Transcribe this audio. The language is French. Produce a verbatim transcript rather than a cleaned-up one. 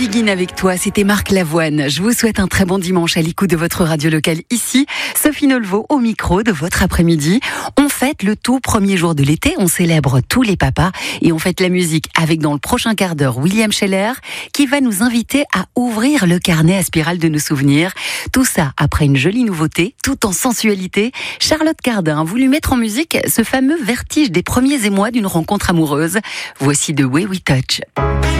Begin avec toi, c'était Marc Lavoine. Je vous souhaite un très bon dimanche à l'écoute de votre radio locale ici. Sophie Nolvo au micro de votre après-midi. On fête le tout premier jour de l'été, on célèbre tous les papas et on fête la musique avec dans le prochain quart d'heure William Scheller qui va nous inviter à ouvrir le carnet à spirale de nos souvenirs. Tout ça après une jolie nouveauté, tout en sensualité. Charlotte Cardin a voulu mettre en musique ce fameux vertige des premiers émois d'une rencontre amoureuse. Voici The Way We Touch.